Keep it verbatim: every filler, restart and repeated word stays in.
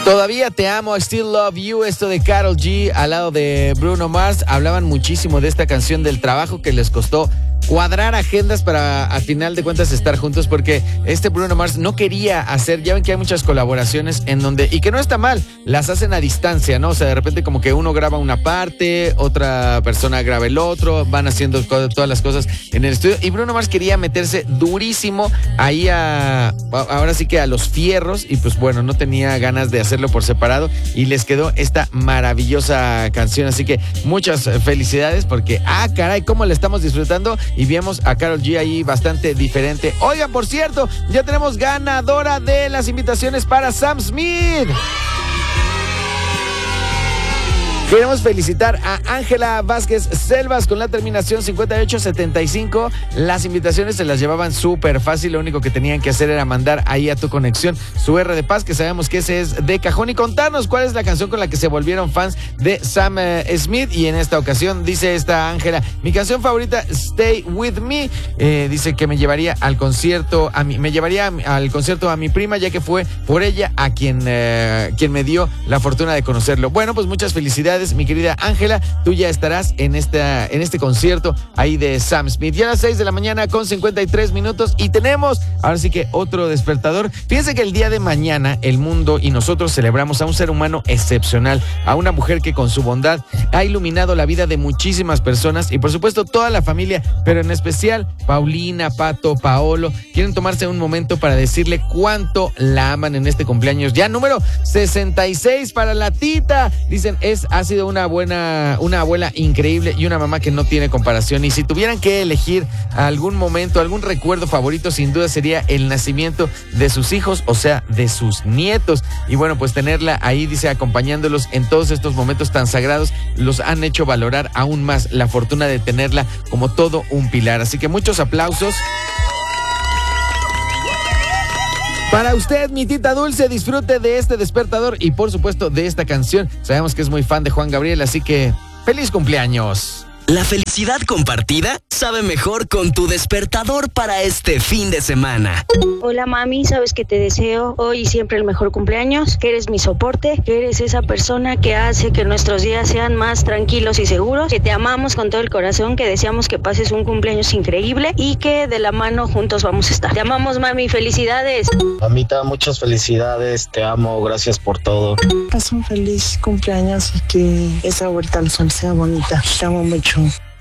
Todavía te amo, I Still Love You, esto de Karol G al lado de Bruno Mars. Hablaban muchísimo de esta canción, del trabajo que les costó cuadrar agendas para a final de cuentas estar juntos, porque este Bruno Mars no quería hacer, ya ven que hay muchas colaboraciones en donde, y que no está mal, las hacen a distancia, ¿no? O sea, de repente como que uno graba una parte, otra persona graba el otro, van haciendo todas las cosas en el estudio, y Bruno Mars quería meterse durísimo ahí a, ahora sí que a los fierros, y pues bueno, no tenía ganas de hacerlo por separado, y les quedó esta maravillosa canción, así que muchas felicidades, porque, ah, caray, cómo la estamos disfrutando. Y vemos a Karol G ahí bastante diferente. Oigan, por cierto, ya tenemos ganadora de las invitaciones para Sam Smith. Queremos felicitar a Ángela Vázquez Selvas con la terminación cincuenta y ocho setenta y cinco. Las invitaciones se las llevaban súper fácil. Lo único que tenían que hacer era mandar ahí a tu conexión su R de paz, que sabemos que ese es de cajón, y contarnos cuál es la canción con la que se volvieron fans de Sam eh, Smith. Y en esta ocasión dice esta Ángela: mi canción favorita, Stay With Me. Eh, dice que me llevaría al concierto a mi, me llevaría al concierto a mi prima, ya que fue por ella a quien, eh, quien me dio la fortuna de conocerlo. Bueno, pues muchas felicidades, mi querida Ángela, tú ya estarás en esta, en este concierto ahí de Sam Smith. Ya a las seis de la mañana con cincuenta y tres minutos, y tenemos ahora sí que otro despertador. Fíjense que el día de mañana el mundo y nosotros celebramos a un ser humano excepcional, a una mujer que con su bondad ha iluminado la vida de muchísimas personas, y por supuesto toda la familia, pero en especial Paulina, Pato, Paolo, quieren tomarse un momento para decirle cuánto la aman en este cumpleaños ya número sesenta y seis para la Tita. Dicen, es ha sido una buena, una abuela increíble y una mamá que no tiene comparación. Y si tuvieran que elegir algún momento, algún recuerdo favorito, sin duda sería el nacimiento de sus hijos, o sea, de sus nietos. Y bueno, pues tenerla ahí, dice, acompañándolos en todos estos momentos tan sagrados, los han hecho valorar aún más la fortuna de tenerla como todo un pilar. Así que muchos aplausos para usted, mi tita dulce. Disfrute de este despertador y por supuesto de esta canción. Sabemos que es muy fan de Juan Gabriel, así que ¡feliz cumpleaños! La felicidad compartida sabe mejor con tu despertador para este fin de semana. Hola mami, sabes que te deseo hoy y siempre el mejor cumpleaños, que eres mi soporte, que eres esa persona que hace que nuestros días sean más tranquilos y seguros, que te amamos con todo el corazón, que deseamos que pases un cumpleaños increíble y que de la mano juntos vamos a estar. Te amamos mami, felicidades. Mamita, muchas felicidades, te amo, gracias por todo. Haz un feliz cumpleaños y que esa vuelta al sol sea bonita. Te amo mucho.